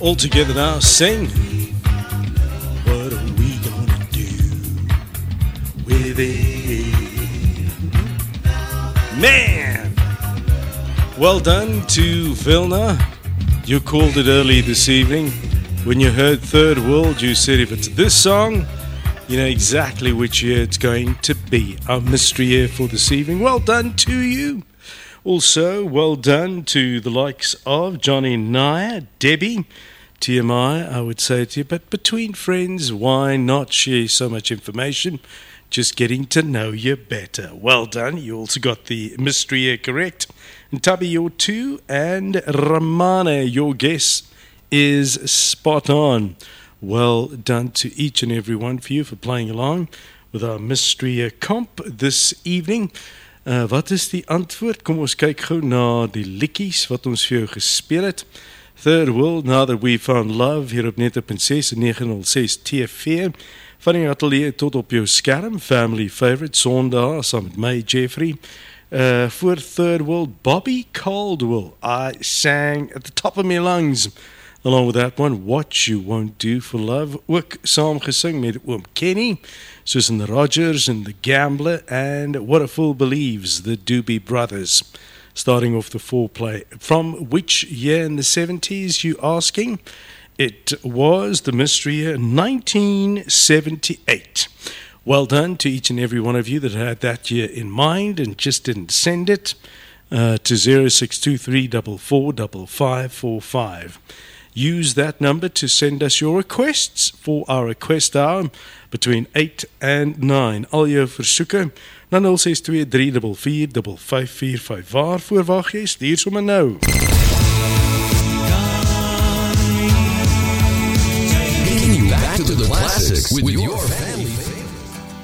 All together now, sing. What are we gonna do with it? Man! Well done to Vilna. You called it early this evening. When you heard Third World, you said if it's this song, you know exactly which year it's going to be. Our mystery year for this evening. Well done to you. Also, well done to the likes of Johnny Nair, Debbie, TMI, I would say to you, but between friends, why not share so much information? Just getting to know you better. Well done. You also got the mystery here correct. And Tubby, your 2, and Ramana, your guess is spot on. Well done to each and every one for you for playing along with our mystery comp this evening. Wat is die antwoord? Kom ons kyk gou na die liedjies wat ons vir jou gespeel het. Third World, Now That We Found Love, hier op Net op 6 en 906 TV. Van die atelier tot op jou skerm, Family Favorite, Sondag, saam met my, Jeffrey. For Third World, Bobby Caldwell, I sang at the top of my lungs. Along with that one, What You Won't Do For Love, ook saam gesing met oom Kenny, soos in the Rogers and the Gambler, and What a Fool Believes, the Doobie Brothers. Starting off the foreplay. From which year in the 70s, you asking? It was the mystery year 1978. Well done to each and every one of you that had that year in mind and just didn't send it to 0623445545. Use that number to send us your requests for our request hour between 8 and 9. Al jou versoeke na 0623445545. Waarvoor wag jy? Stuur sommer nou. Taking you back to the classics with your family.